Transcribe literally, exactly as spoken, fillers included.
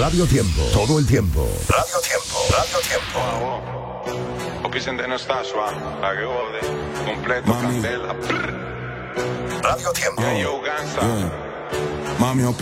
Radio Tiempo. Todo el tiempo. Radio Tiempo. Radio Tiempo. Ho presente Anastasia, la che ode, completo, candela. Radio Tiempo. Yeah, yo, Gansa. Yeah. Mami, ho